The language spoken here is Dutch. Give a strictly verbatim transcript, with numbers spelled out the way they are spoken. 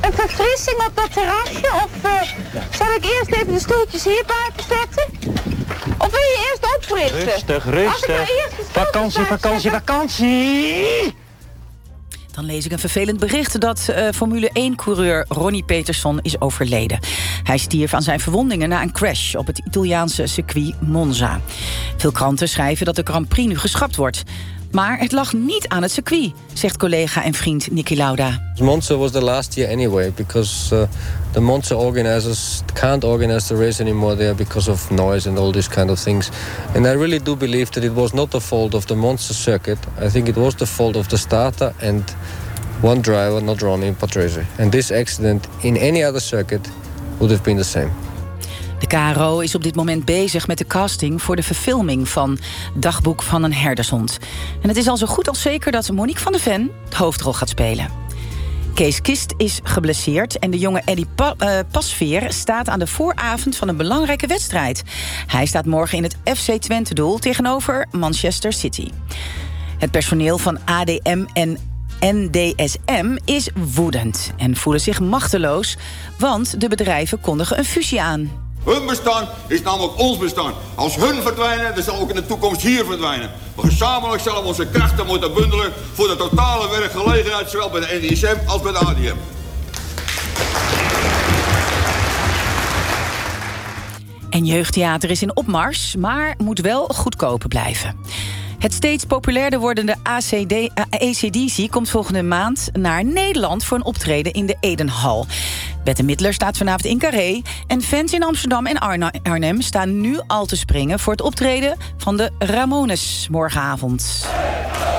een verfrissing op dat terrasje? Of uh, zal ik eerst even de stoeltjes hier buiten zetten? Of wil je eerst opfrissen? Rustig, rustig. Nou vakantie, vakantie, vakantie! Dan lees ik een vervelend bericht dat uh, Formule één-coureur Ronnie Peterson is overleden. Hij stierf aan zijn verwondingen na een crash op het Italiaanse circuit Monza. Veel kranten schrijven dat de Grand Prix nu geschrapt wordt. Maar het lag niet aan het circuit, zegt collega en vriend Niki Lauda. Monza was the last year anyway, because uh, the Monza organizers can't organize the race anymore there because of noise and all these kind of things. And I really do believe that it was not the fault of the Monza circuit. I think it was the fault of the starter and one driver, not Ronnie Patrese. And this accident in any other circuit would have been the same. De K R O is op dit moment bezig met de casting voor de verfilming van Dagboek van een herdershond. En het is al zo goed als zeker dat Monique van de Ven de hoofdrol gaat spelen. Kees Kist is geblesseerd en de jonge Eddie pa- uh, Pasveer staat aan de vooravond van een belangrijke wedstrijd. Hij staat morgen in het F C Twente-doel tegenover Manchester City. Het personeel van A D M en N D S M is woedend en voelen zich machteloos, want de bedrijven kondigen een fusie aan. Hun bestaan is namelijk ons bestaan. Als hun verdwijnen, dan zal ook in de toekomst hier verdwijnen. We gezamenlijk zullen we onze krachten moeten bundelen voor de totale werkgelegenheid, zowel bij de N D S M als bij de A D M. En jeugdtheater is in opmars, maar moet wel goedkoper blijven. Het steeds populairder wordende A C D C komt volgende maand naar Nederland voor een optreden in de Edenhal. Bette Midler staat vanavond in Carré en fans in Amsterdam en Arnhem staan nu al te springen voor het optreden van de Ramones morgenavond.